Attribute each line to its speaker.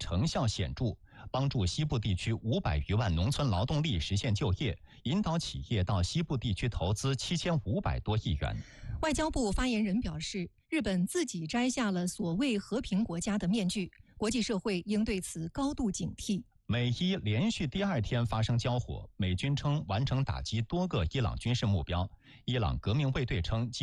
Speaker 1: 成效显著，帮助西部地区500余万农村劳动力实现就业，引导企业到西部地区投资7500多亿元。
Speaker 2: 外交部发言人表示，日本自己摘下了所谓和平国家的面具，国际社会应对此高度警惕。
Speaker 1: 美伊连续第2天发生交火，美军称完成打击多个伊朗军事目标，伊朗革命卫队称